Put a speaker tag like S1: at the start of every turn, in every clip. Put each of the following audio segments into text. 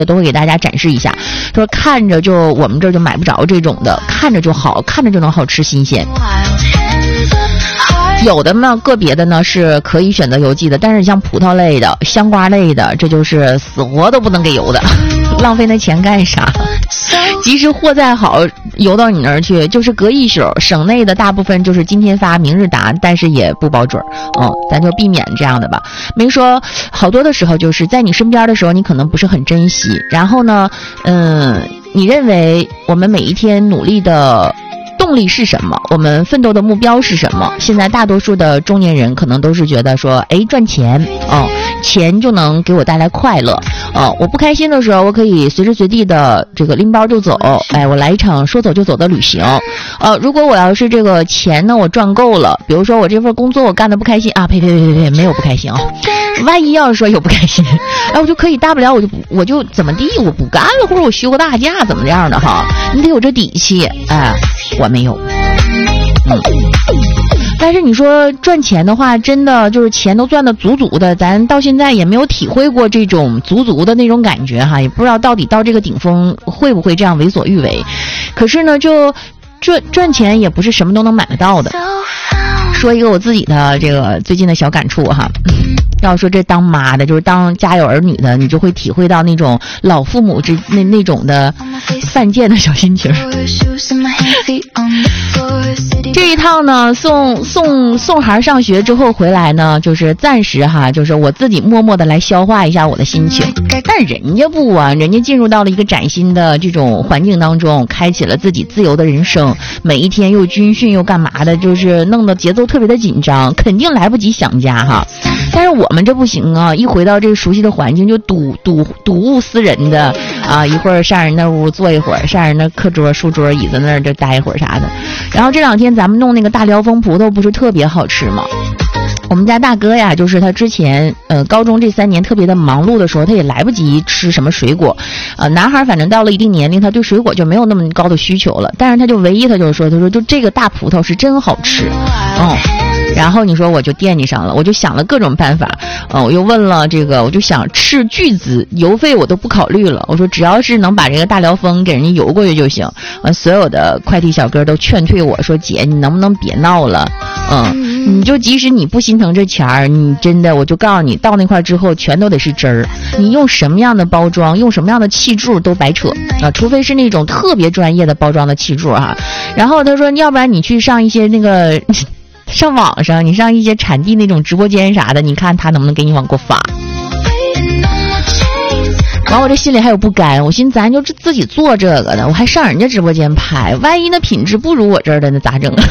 S1: 都会给大家展示一下，说看着就我们这儿就买不着这种的，看着就好，看着就能好吃新鲜。有的呢，个别的呢是可以选择邮寄的，但是像葡萄类的、香瓜类的，这就是死活都不能给邮的，浪费那钱干啥？即使货再好，邮到你那儿去，就是隔一宿。省内的大部分就是今天发明日达，但是也不保准。咱就避免这样的吧。没说好多的时候，就是在你身边的时候，你可能不是很珍惜。然后呢，你认为我们每一天努力的动力是什么？我们奋斗的目标是什么？现在大多数的中年人可能都是觉得说，赚钱，钱就能给我带来快乐，我不开心的时候，我可以随时随地的这个拎包就走，我来一场说走就走的旅行。如果我要是这个钱呢，我赚够了，比如说我这份工作我干的不开心啊，呸，没有不开心啊。万一要是说有不开心，我就可以大不了我就怎么地，我不干了，或者我休个大假怎么样的哈，你得有这底气，我没有。但是你说赚钱的话，真的就是钱都赚得足足的，咱到现在也没有体会过这种足足的那种感觉哈，也不知道到底到这个顶峰会不会这样为所欲为。可是呢，就赚钱也不是什么都能买得到的。说一个我自己的这个最近的小感触哈。要说这当妈的，就是当家有儿女的，你就会体会到那种老父母那种的犯贱的小心情。这一趟呢，送孩上学之后回来呢，就是暂时哈，就是我自己默默的来消化一下我的心情。但人家不啊，人家进入到了一个崭新的这种环境当中，开启了自己自由的人生，每一天又军训又干嘛的，就是弄得节奏特别的紧张，肯定来不及想家哈。但是我们这不行啊，一回到这个熟悉的环境就睹物思人的啊，一会儿上人那屋坐一会儿，上人那课桌书桌椅子那儿就待一会儿啥的。然后这两天咱们弄那个大辽丰葡萄不是特别好吃吗？我们家大哥呀，就是他之前高中这3年特别的忙碌的时候，他也来不及吃什么水果。男孩反正到了一定年龄，他对水果就没有那么高的需求了。但是他就唯一他就说就这个大葡萄是真好吃。然后你说我就惦记上了，我就想了各种办法，我又问了这个，我就想斥巨资，邮费我都不考虑了，我说只要是能把这个大辽丰给人家邮过去就行。所有的快递小哥都劝退我说，姐你能不能别闹了，你就即使你不心疼这钱儿，你真的我就告诉你，到那块之后全都得是真儿，你用什么样的包装，用什么样的气柱都白扯除非是那种特别专业的包装的气柱哈。然后他说，要不然你去上一些那个上网上，你上一些产地那种直播间啥的，你看他能不能给你往过发。完我这心里还有不甘，我寻思咱就自己做这个的，我还上人家直播间拍，万一那品质不如我这儿的那咋整？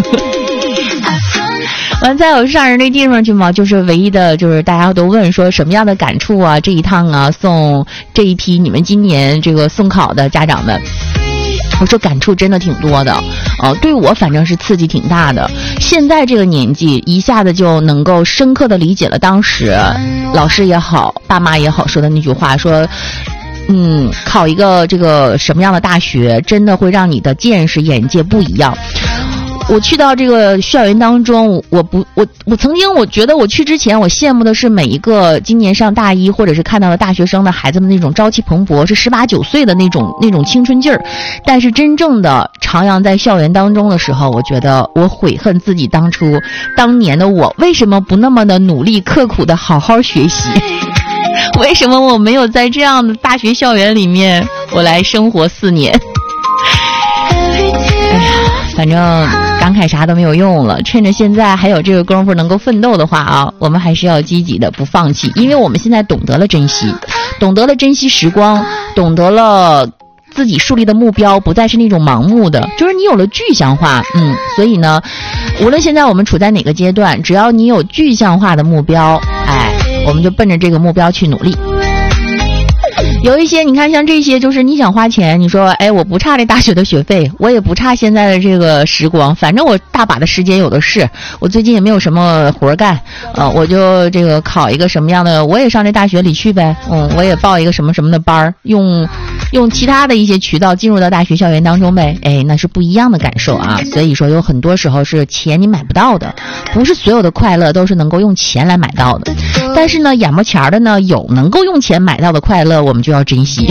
S1: 完再有上人那地方去嘛，就是唯一的就是大家都问说什么样的感触啊，这一趟啊送这一批你们今年这个送考的家长们。我说感触真的挺多的，对我反正是刺激挺大的。现在这个年纪，一下子就能够深刻的理解了当时老师也好，爸妈也好说的那句话，说，考一个这个什么样的大学，真的会让你的见识、眼界不一样。我去到这个校园当中，我曾经我觉得我去之前，我羡慕的是每一个今年上大一或者是看到了大学生的孩子们那种朝气蓬勃，是18、19岁的那种青春劲儿。但是真正的徜徉在校园当中的时候，我觉得我悔恨自己当年的我为什么不那么的努力刻苦的好好学习，为什么我没有在这样的大学校园里面我来生活4年。反正感慨啥都没有用了，趁着现在还有这个功夫能够奋斗的话啊，我们还是要积极的不放弃，因为我们现在懂得了珍惜，懂得了珍惜时光，懂得了自己树立的目标不再是那种盲目的，就是你有了具象化。所以呢，无论现在我们处在哪个阶段，只要你有具象化的目标，我们就奔着这个目标去努力。有一些你看像这些，就是你想花钱，你说我不差这大学的学费，我也不差现在的这个时光，反正我大把的时间有的是，我最近也没有什么活干，我就这个考一个什么样的，我也上这大学里去呗，我也报一个什么什么的班，用用其他的一些渠道进入到大学校园当中呗，那是不一样的感受啊。所以说有很多时候是钱你买不到的，不是所有的快乐都是能够用钱来买到的。但是呢，眼巴前的呢，有能够用钱买到的快乐，我们就要珍惜。